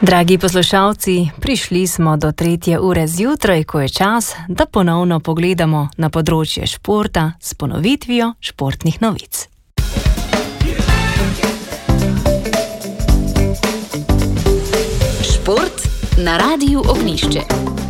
Dragi poslušalci, prišli smo do 3. ure zjutraj, ko je čas, da ponovno pogledamo na področje športa s ponovitvijo športnih novic. Šport na Radiu Ognjišče.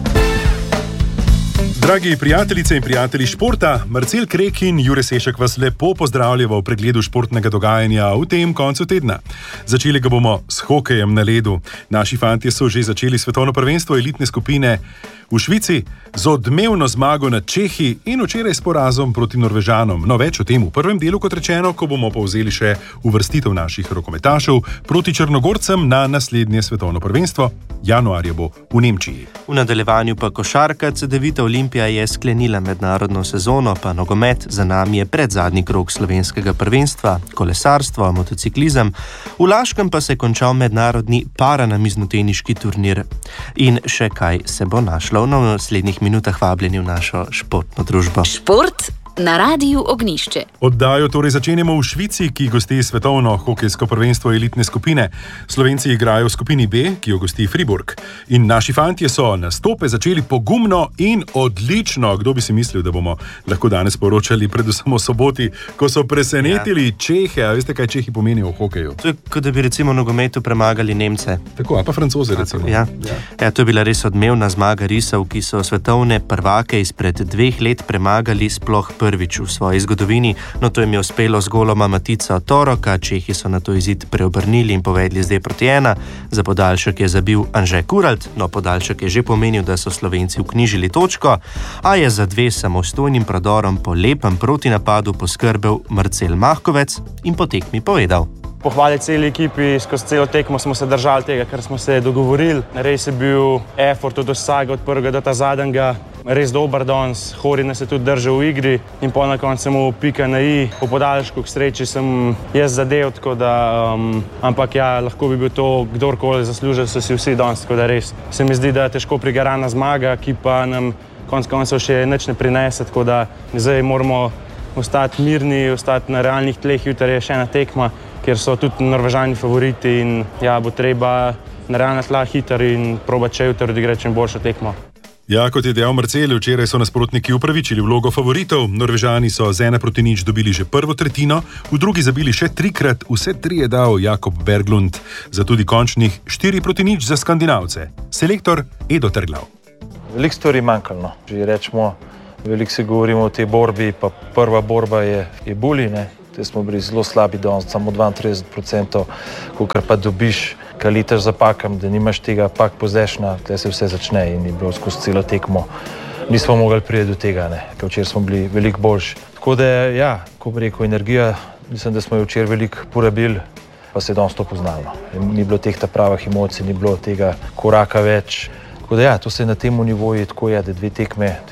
Dragi prijateljice in prijatelji športa, Marcel Krek in Jure Sešek vas lepo pozdravljamo v pregledu športnega dogajanja v tem koncu tedna. Začeli ga bomo s hokejem na ledu. Naši fantje so že začeli svetovno prvenstvo elitne skupine v Švici z odmevno zmago nad Čehi in včeraj s porazom proti Norvežanom. No, več o tem v prvem delu, kot rečeno, ko bomo povzeli še uvrstitev naših rokometašev proti Črnogorcem na naslednje svetovno prvenstvo. Januarja bo v Nemčiji. V nadaljevanju pa košarka. Cedevita Olimpija je sklenila mednarodno sezono, pa nogomet. Za nami je predzadnji krog slovenskega prvenstva, kolesarstvo, motociklizem. V Laškem pa se je končal mednarodni paranamiznoteniški turnir. In še kaj se bo našlo. V naslednjih minutah vabljeni v našo športno družbo. Šport na Radiu Ognjišče. Oddajo torej začenjamo v Švici, ki gosti svetovno hokejsko prvenstvo elitne skupine. Slovenci igrajo v skupini B, ki jo gosti Fribourg. In naši fantje so nastope začeli pogumno in odlično. Kdo bi si mislil, da bomo lahko danes poročali predvsem o soboti, ko so presenetili Čehe. A veste, kaj Čehi pomenijo v hokeju? To je, kot da bi recimo nogometu premagali Nemce. Tako, a pa Francoze recimo. Ja, to je bila res odmevna zmaga risov, ki so svetovne prvake izpred 2 let premagali sploh prvič v svoji zgodovini. No, to jim je uspelo z goloma Matica Toroka. Čehi so na to izid preobrnili in povedli 2-1. Za podaljšek je zabil Anže Kuralt. No, podaljšek je že pomenil, da so Slovenci vknjižili točko, a je za 2 samostojnim prodorom po lepem protinapadu poskrbel Marcel Mahkovec in po tekmi povedal: Pohvali celi ekipi, skozi celo tekmo smo se držali tega, kar smo se dogovorili. Res je bil effort od vsega, od prvega do ta zadnjega. Res dober danes, Hori nas je tudi držal v igri in po na koncu mu pika na i. Po podaljšku k sreči sem jaz zadev, tako da, ampak ja, lahko bi bil to kdorkoli zaslužil, so si vsi danes, tako da res. Se mi zdi, da težko prigarana zmaga, ki pa nam konec koncev še nič ne prinese, tako da zdaj moramo ostati mirni, ostati na realnih tleh. Jutri je še ena tekma, kjer so tudi Norvežani favoriti in ja, bo treba na realna tla hitro in probati še jutri odigrati čim boljšo tekmo. Ja, kot je dejal Marcel, včeraj so nasprotniki upravičili vlogo favoritov. Norvežani so z 1-0 dobili že prvo tretjino, v drugi zabili še 3-krat, vse 3 je dal Jakob Berglund, za tudi končnih 4-0 za Skandinavce. Selektor Edo Terglav. Veliko stvari manjkalo. Že rečemo, veliko se govorimo o tej borbi, pa prva borba je bully, ne? Te smo bili zelo slabi danes, samo 32%, kolikor pa dobiš, kaj litaš za pakom, da nimaš tega pak pozdešna, tle se vse začne in je bilo skozi celo tekmo. Nismo mogli priti do tega, ne, ker včeraj smo bili veliko boljši. Tako da, ja, ko bi rekel, energija, mislim, da smo jo včeraj veliko porabili, pa se je danes to poznalo. Ni bilo teh pravih emocij, ni bilo tega koraka več. Tako da, ja, to se je na tem nivoju tako je, da 2 tekme,